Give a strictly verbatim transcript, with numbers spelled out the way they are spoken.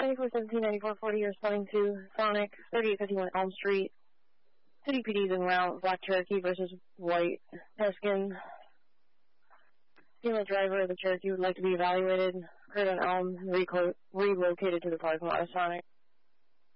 ninety-four seventeen, ninety-four forty, responding to Sonic, thirty-eight fifty-one Elm Street. City P D's en route, Black Cherokee versus White Peskin. Female driver of the Cherokee would like to be evaluated. Heard on Elm, reco- relocated to the parking lot of Sonic.